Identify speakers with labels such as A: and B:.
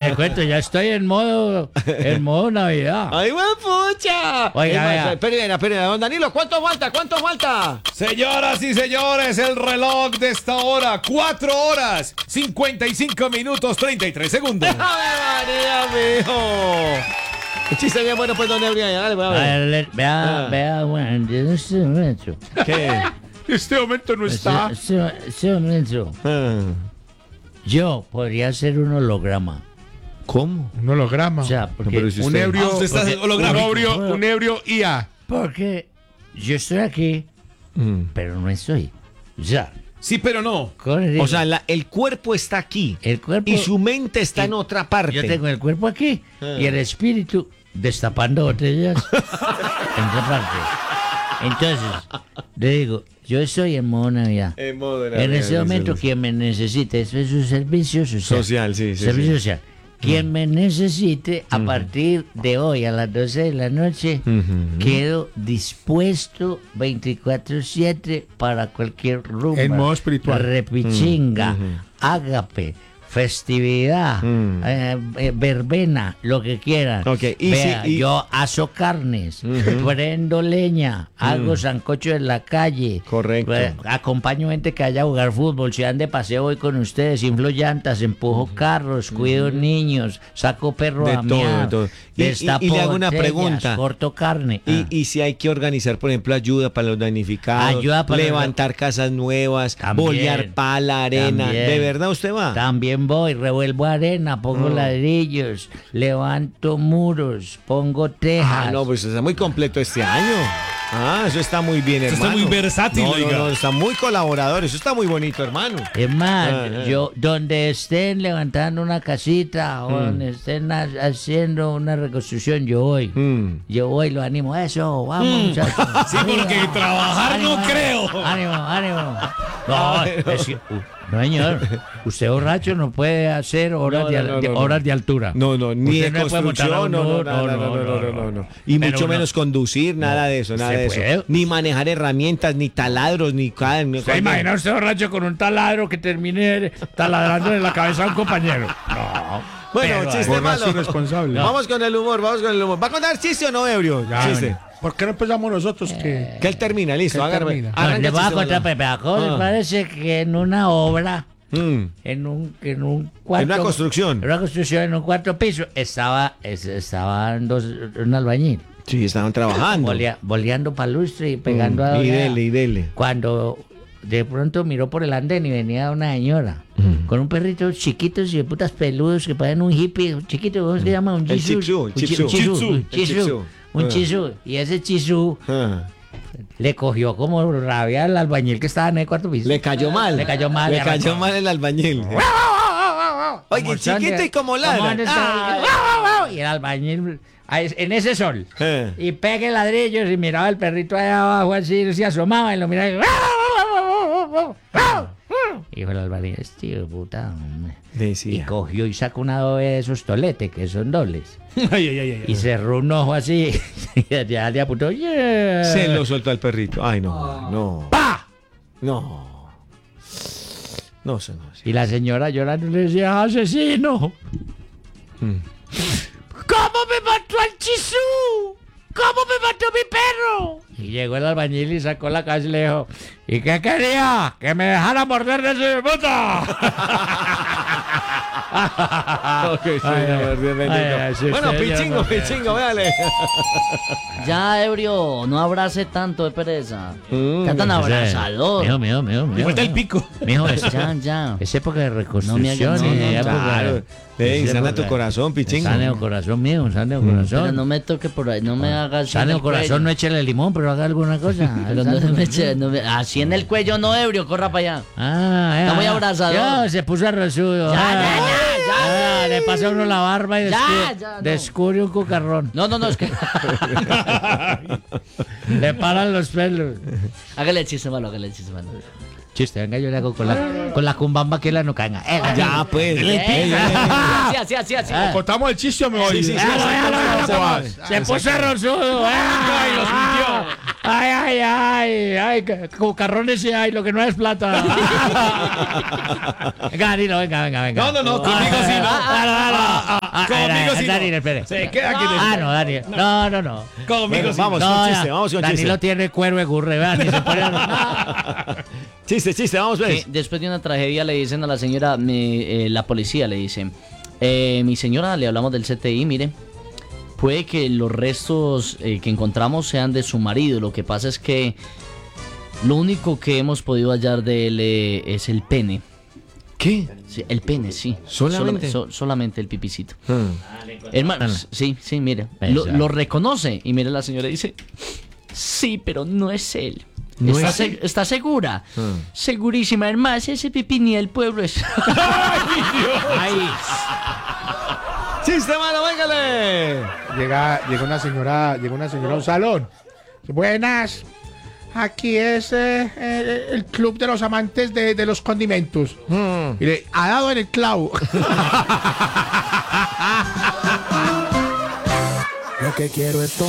A: le cuento, ya estoy en modo Navidad.
B: ¡Ay, buen pucha!
A: Oiga, vea.
B: Espera, don Danilo, ¿cuánto falta?
C: Señoras y señores, el reloj de esta hora, 4 horas, 55 minutos, 33 segundos.
B: ¡Ave María, mijo! Un chiste bien bueno, pues, don Ebrio. Dale, pues, a ver.
A: Vea, bueno, en este momento.
B: ¿Qué?
C: Este momento no está.
A: Este momento. Yo podría ser un holograma.
B: ¿Cómo?
C: Un holograma.
A: O sea, porque,
B: pero si
C: Un
B: usted-
C: ebrio,
A: usted está
C: un ebrio IA.
A: porque yo estoy aquí, pero no estoy. O sea,
C: Sí, pero no.
B: O sea, el cuerpo está aquí.
A: el cuerpo...
B: Y su mente está en
A: y-
B: otra parte.
A: Yo tengo el cuerpo aquí y el espíritu destapando botellas en otra parte. Entonces, le digo, yo estoy en modo Navidad. En ese momento, quien me necesite, eso es un servicio social.
B: sí.
A: Servicio social. Quien me necesite, a partir de hoy a las 12 de la noche, quedo dispuesto 24/7 para cualquier rumba.
C: En modo espiritual.
A: Repichinga, ágape, festividad, verbena, lo que quieran.
B: Ok, y
A: Vea,
B: si- y-
A: yo aso carnes, prendo leña, hago sancocho en la calle.
B: Correcto.
A: Acompaño gente que vaya a jugar fútbol, si dan de paseo voy con ustedes, inflo llantas, empujo carros, cuido niños, saco perro
B: De
A: a
B: todo,
A: miar,
B: de todo. Y
A: destapo
B: le hago una
A: botellas,
B: pregunta.
A: corto carne.
B: Y si hay que organizar, por ejemplo, ayuda para los damnificados,
A: Ayuda para
B: levantar casas nuevas,
A: También.
B: bolear pala, arena.
A: También.
B: ¿De verdad usted va?
A: También voy, revuelvo arena, pongo ladrillos, levanto muros, pongo tejas.
B: Ah, no, pues está muy completo este año. Ah, eso está muy bien,
C: Eso está
B: hermano.
C: muy versátil,
B: no,
C: oiga.
B: no, está muy colaborador. Eso está muy bonito, hermano.
A: Es más,
B: Ah.
A: yo donde estén levantando una casita o donde estén haciendo una reconstrucción, yo voy. Yo voy, lo animo. Eso, vamos, muchachos.
C: Sí, porque
A: Arriba.
C: trabajar no creo.
A: Ánimo. No, es que, no, señor. Usted borracho no puede hacer horas,
B: No.
A: horas de altura.
B: No, ni
A: Usted
B: de
A: no puede montar a
B: construcción,
A: un-
B: no. Y
A: Pero
B: mucho
A: uno-
B: menos conducir, nada de eso, nada
A: ¿se
B: de eso.
A: puede?
B: Ni manejar herramientas, ni taladros, ni cada.
A: ¿Se imagina usted borracho con un taladro que termine taladrando en la cabeza a un compañero? No.
B: Bueno,
A: Pero,
B: chiste
C: borracho
B: malo.
C: irresponsable.
B: Vamos con el humor. ¿Va a contar chiste o no, ebrio?
C: Ya,
B: Chiste.
C: ¿por qué no empezamos nosotros? Que
B: Que él termina, listo.
C: Que él
B: Hágame.
C: termina.
A: No,
B: Arranca
A: le
B: el
A: voy a
B: chiste
A: contar,
B: malo.
A: Pepe, me parece que en una obra, en un cuarto...
B: En una construcción.
A: En una construcción, en un cuarto piso, estaban un albañil,
B: Sí, estaban trabajando.
A: boleando palustre y pegando a...
B: Y dele.
A: Cuando de pronto miró por el andén y venía una señora con un perrito chiquito y de putas peludos que parecen un hippie chiquito, ¿cómo se llama? Un
B: El
A: chisú.
B: chipsú,
A: Un
B: el chipsú.
A: chisú. Un chisú. Y ese chisú
B: Ah.
A: le cogió como rabia al albañil que estaba en el cuarto piso.
B: Le cayó mal.
A: Le cayó mal,
B: Le
A: le
B: cayó
A: arrancó.
B: mal el albañil. Oye,
A: Como
B: chiquito
A: son
B: y como
A: de-
B: ladra.
A: ande
B: Ah.
A: y el albañil en ese sol.
B: Eh.
A: Y pegue ladrillos y miraba el perrito allá abajo así, se asomaba y lo miraba y... Hijo el albañil, este hijo de puta, hombre. Y
B: Decía.
A: cogió y sacó una doble de esos toletes, que son dobles.
C: Ay.
A: Y cerró un ojo así. Y ya le apuntó. "Yeah".
B: Se lo soltó al perrito. Ay, no.
A: ¡Pa!
B: No. No, eso no.
A: Y la señora llorando le decía, asesino. ¿Cómo me mató al chisú? ¿Cómo me mató mi perro? Y llegó el albañil y sacó la cabeza y le dijo, ¿y qué quería? ¡Que me dejara morder de su puta!
B: Ok, sí, bendito.
A: si
B: Bueno,
A: usted ya
B: pichingo,
A: no-
B: véale.
D: Ya, ebrio, no abrace tanto de pereza. Está tan abrazador.
A: Mijo.
C: Falta el pico.
A: Mijo,
D: Ya.
A: es época de
D: No me
A: reconstrucción.
D: hagas- no,
A: y
D: no,
A: época-
B: Claro.
A: es
B: Sana
A: época-
B: tu corazón, pichingo.
A: Sane el corazón mío, sane el corazón.
D: Pero no me toque por ahí, no me hagas así.
A: Sane
D: en
A: el corazón,
D: cuello.
A: no échele limón, pero haga alguna cosa.
D: Pero no me eche- no me- así en el cuello no, ebrio, corra para allá.
A: Está
D: muy abrazador.
A: Ya, se puso arrozudo.
D: Ya.
A: Le pasa a uno la barba y
D: Ya, no.
A: descubre un cucarrón.
D: No, es que.
A: Le paran los pelos.
D: hágale el chiste malo.
A: Chiste, venga, yo le hago con la cumbamba que la no caiga.
B: Ya, pues.
D: Así.
C: ¿Contamos el chiste o me voy?
B: Sí.
A: Se puso arrozudo.
C: Ay, lo sintió.
A: Ay, cucarrones sí hay, lo que no es plata. Venga, Danilo, venga.
C: No, conmigo sí, no.
A: Dale.
C: Conmigo sí no.
A: Daniel, espere.
C: Se queda aquí.
A: No, Daniel. No.
C: Conmigo sí.
B: Vamos,
A: No,
B: un chiste, vamos con un chiste.
A: Danilo tiene cuero de gurre, vean, ni se pone
B: Chiste, vamos, pues.
D: Que después de una tragedia le dicen a la señora, la policía le dice, mi señora, le hablamos del CTI, mire, puede que los restos que encontramos sean de su marido, lo que pasa es que lo único que hemos podido hallar de él es el pene.
B: ¿Qué?
D: Sí, el pene, sí.
B: ¿Solamente?
D: Solamente el pipicito. Hermano, sí, mire.
A: Pensaba.
D: Lo reconoce. Y mire, la señora dice, sí, pero no es él.
B: ¿No
D: ¿Está,
B: es él?
D: ¿Está segura? Segurísima, hermano. Ese pipí ni del pueblo es.
A: Ay,
B: ¡Chiste, mano, véngale!
E: Llega una señora a un salón. Buenas. Aquí es el club de los amantes de los condimentos. Y le ha dado en el clavo. Lo que quiero es todo.